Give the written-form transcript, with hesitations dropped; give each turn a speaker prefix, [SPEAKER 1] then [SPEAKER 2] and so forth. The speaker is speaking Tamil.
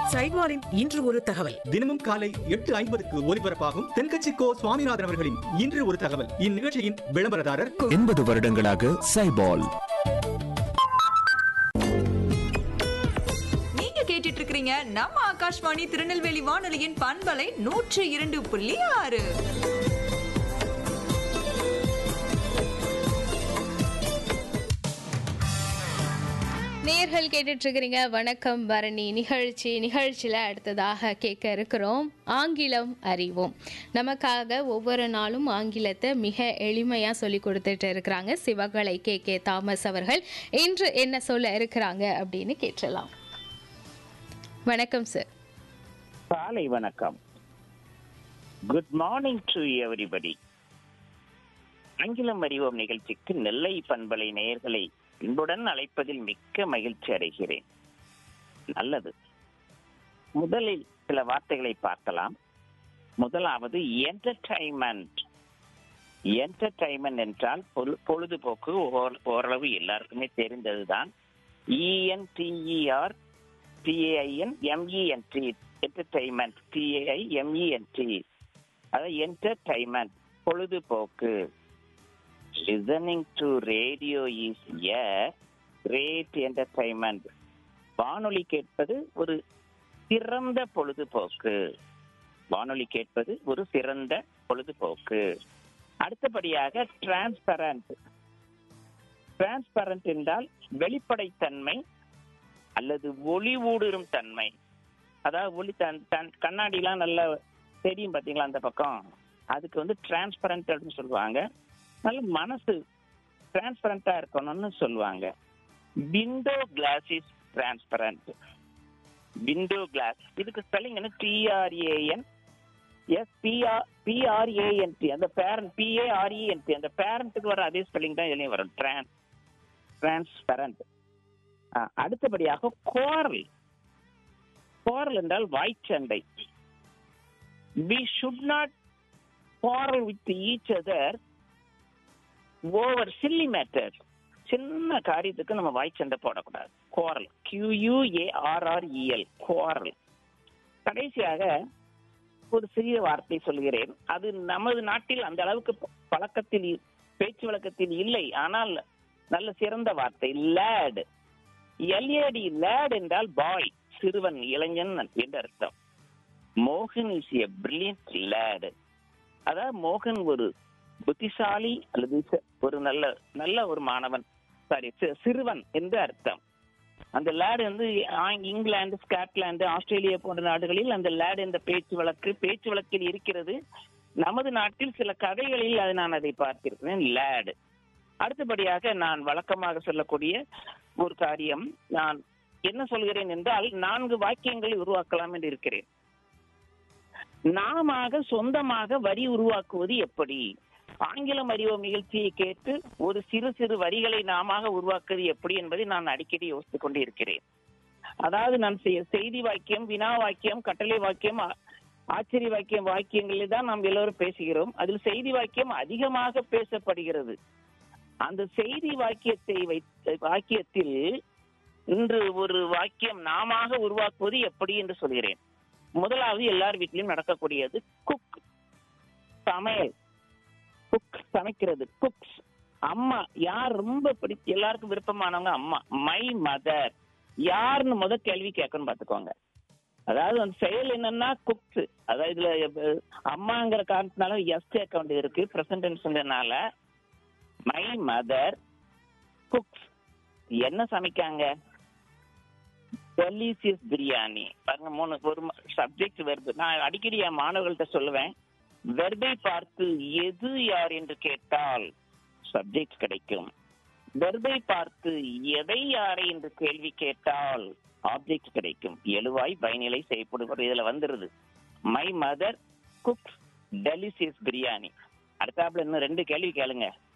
[SPEAKER 1] சைட்வாரின் இன்று ஒரு தகவல்.
[SPEAKER 2] தினமும் காலை 8:50 ஒலிபரப்பாகும் தென்கட்சி கோ சுவாமிநாதன் அவர்களின் இன்று ஒரு தகவல். இந்நிகழ்ச்சியின் விளம்பரதாரர்
[SPEAKER 3] 80 வருடங்களாக சைபால்.
[SPEAKER 4] நீங்க கேட்டுட்டு இருக்கீங்க நம்ம ஆகாஷ்வாணி திருநெல்வேலி வானொலியின் பண்பலை 102.6.
[SPEAKER 5] நேர்கள் கேட்டுட்டு இருக்கிறீங்க வணக்கம் பரணி நிகழ்ச்சியில் அடுத்ததாக கேட்க இருக்கிறோம் ஆங்கிலம் அறிவோம். நமக்காக ஒவ்வொரு நாளும் ஆங்கிலத்தை மிக எளிமையாக சொல்லி கொடுத்துட்டு இருக்கிறாங்க சிவகலை கே தாமஸ் அவர்கள். இன்று என்ன சொல்ல இருக்கிறாங்க அப்படின்னு கேட்டலாம். வணக்கம் சார்.
[SPEAKER 6] காலை வணக்கம். Good morning to everybody. ஆங்கிலம் அறிவோம் நிகழ்ச்சிக்கு நெல்லை பண்பலை நேயர்களை அன்புடன் அழைப்பதில் மிக்க மகிழ்ச்சி அடைகிறேன். நல்லது. முதலில் சில வார்த்தைகளை பார்க்கலாம். முதலாவது என்டர்டைன்மெண்ட். என்டர்டைன்மெண்ட் என்றால் பொழுதுபோக்கு. ஓரளவு எல்லாருக்குமே தெரிந்ததுதான். ENTERTAINMENT entertainment. TAIMENT அதாவது என்டர்டைன்மெண்ட் பொழுதுபோக்கு. Listening to radio is a great entertainment. வானொலி கேட்பது ஒரு சிறந்த பொழுதுபோக்கு. வானொலி கேட்பது ஒரு சிறந்த பொழுதுபோக்கு. அடுத்தபடியாக டிரான்ஸ்பரண்ட். டிரான்ஸ்பரண்ட் என்றால் வெளிப்படைத்தன்மை அல்லது ஒளி ஊடுருவும் தன்மை. அதாவது ஒளி கண்ணாடிலாம் நல்லா தெரியும் பார்த்தீங்களா அந்த பக்கம், அதுக்கு டிரான்ஸ்பரண்ட் அப்படின்னு சொல்லுவாங்க. நல்ல மனசு டிரான்ஸ்பரண்டா இருக்கணும்னு சொல்லுவாங்க. Window glass is transparent. Window glass இதுக்கு ஸ்பெல்லிங் TRANSPRANT. அந்த பேரண்ட் PARENT அந்த பேரண்ட்டுக்கு வர அதே ஸ்பெல்லிங் தான் இதுலயும் வரும், டிரான்ஸ்பரண்ட். அடுத்தபடியாக குவாரல். குவாரல் என்றால் வாய்ச்சண்டை. We should not quarrel with each other over chilli matter. சின்ன காரியத்துக்கு நம்ம வாய்ச்சண்டை போடக்கூடாது. Quarrel QUARREL quarrel. கடைசியாக ஒரு சிறிய வார்த்தை சொல்கிறேன். அது நமது நாட்டில் அந்த அளவுக்கு பழக்கத்தில் பேச்சு வழக்கத்தில் இல்லை, ஆனால் நல்ல சிறந்த வார்த்தை லேட். LAD லேட் என்றால் பாய், சிறுவன், இளைஞன் என்று அர்த்தம். மோகன் இஸ் எ பிரில்லியன்ட் லேட். அதாவது மோகன் ஒரு புத்திசாலி அல்லது ஒரு நல்ல ஒரு மாணவன், சிறுவன் என்று அர்த்தம். அந்த லேட் இங்கிலாந்து, ஸ்காட்லாந்து, ஆஸ்திரேலியா போன்ற நாடுகளில் அந்த லேட் என்ற பேச்சு வழக்கில் இருக்கிறது. நமது நாட்டில் சில கதைகளில் நான் அதை பார்த்திருக்கிறேன், லேட். அடுத்தபடியாக நான் வழக்கமாக சொல்லக்கூடிய ஒரு காரியம், நான் என்ன சொல்கிறேன் என்றால் 4 வாக்கியங்களை உருவாக்கலாம் என்று இருக்கிறேன். நாம சொந்தமாக வரி உருவாக்குவது எப்படி? ஆங்கிலம் அறிவோம் நிகழ்ச்சியை கேட்டு ஒரு சிறு வரிகளை நாம உருவாக்குவது எப்படி என்பதை நான் அடிக்கடி யோசித்துக் கொண்டு இருக்கிறேன். அதாவது நான் செய்தி வாக்கியம், வினா வாக்கியம், கட்டளை வாக்கியம், ஆச்சரிய வாக்கியங்களில் தான் நாம் எல்லோரும் பேசுகிறோம். அதில் செய்தி வாக்கியம் அதிகமாக பேசப்படுகிறது. அந்த செய்தி வாக்கியத்தில் இன்று ஒரு வாக்கியம் நாம உருவாக்குவது எப்படி என்று சொல்கிறேன். முதலாவது எல்லார் வீட்டிலும் நடக்கக்கூடியது குக், சமையல். குக் சமைக்கிறது, குக்ஸ். அம்மா யார் ரொம்ப எல்லாருக்கும் விருப்பமானவங்க? அம்மா. மை மதர் யாருன்னு கேள்வி கேட்கணும் பார்த்துக்கோங்க. அதாவது அந்த செயல் என்னன்னா குக்ஸ். அதாவது இதுல அம்மாங்கிற காரணத்தினால எஸ் கேட்க வேண்டியது இருக்கு, பிரசன்ட் டென்ஸ்னால. My mother cooks. என்ன சமைக்காங்க? டெலிசியஸ் பிரியாணி. பாருங்க, 3 ஒரு சப்ஜெக்ட் வெர்பு. நான் அடிக்கடி என் மாணவர்கள்ட்ட சொல்லுவேன், வெர்பை பார்த்து எது யார் என்று கேட்டால் சப்ஜெக்ட் கிடைக்கும். வெர்பை பார்த்து எதை யாரை என்று கேள்வி கேட்டால் ஆப்ஜெக்ட் கிடைக்கும். எழுவாய் பயனிலை செய்யப்படுவது இதுல வந்துருது. My mother cooks delicious biryani. அடுத்தாப்புல இன்னும் 2 கேள்வி கேளுங்க.